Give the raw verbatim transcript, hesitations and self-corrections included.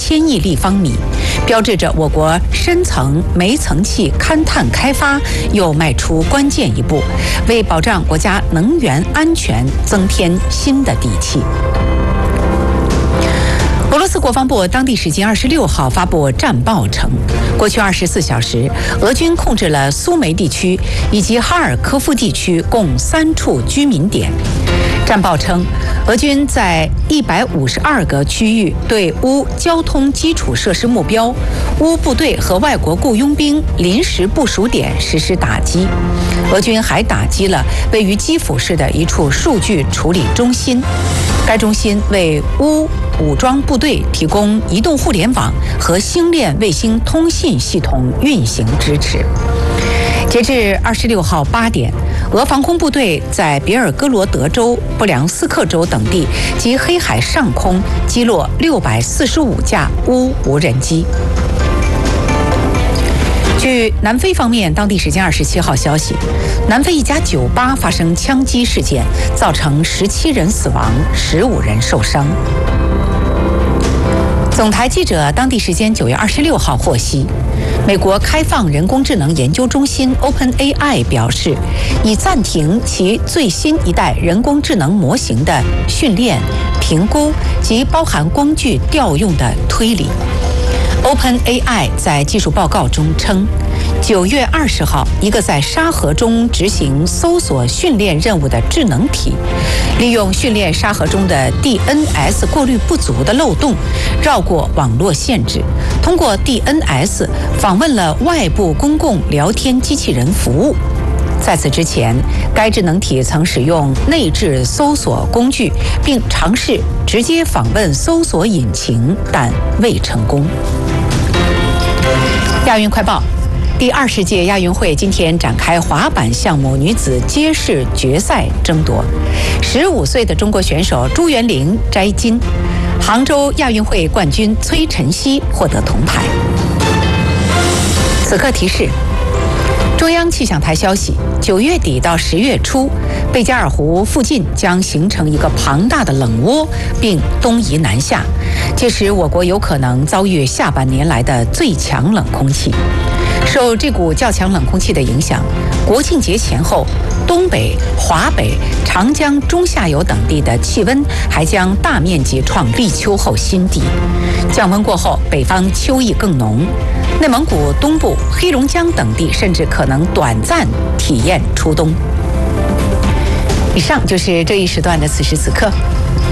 千亿立方米，标志着我国深层煤层气勘探开发又迈出关键一步，为保障国家能源安全增添新的底气。俄罗斯国防部当地时间二十六号发布战报称，过去二十四小时，俄军控制了苏梅地区以及哈尔科夫地区共三处居民点。战报称，俄军在一百五十二个区域对乌交通基础设施目标、乌部队和外国雇佣兵临时部署点实施打击。俄军还打击了位于基辅市的一处数据处理中心，该中心为乌武装部队提供移动互联网和星链卫星通信系统运行支持。截至二十六号八点，俄防空部队在别尔哥罗德州、布良斯克州等地及黑海上空击落六百四十五架乌无人机。据南非方面当地时间二十七号消息，南非一家酒吧发生枪击事件，造成十七人死亡，十五人受伤。总台记者当地时间九月二十六号获悉，美国开放人工智能研究中心 OpenAI 表示，已暂停其最新一代人工智能模型的训练、评估及包含工具调用的推理。OpenAI 在技术报告中称，九月二十号，一个在沙盒中执行搜索训练任务的智能体，利用训练沙盒中的 D N S 过滤不足的漏洞，绕过网络限制，通过 D N S 访问了外部公共聊天机器人服务。在此之前，该智能体曾使用内置搜索工具，并尝试直接访问搜索引擎，但未成功。亚运快报。第二十届亚运会今天展开滑板项目女子街式决赛争夺，十五岁的中国选手朱元玲摘金，杭州亚运会冠军崔晨曦获得铜牌。此刻提示：中央气象台消息，九月底到十月初，贝加尔湖附近将形成一个庞大的冷涡，并东移南下，届时我国有可能遭遇下半年来的最强冷空气。受这股较强冷空气的影响，国庆节前后，东北、华北、长江中下游等地的气温还将大面积创立秋后新低。降温过后，北方秋意更浓，内蒙古东部、黑龙江等地甚至可能短暂体验初冬。以上就是这一时段的此时此刻。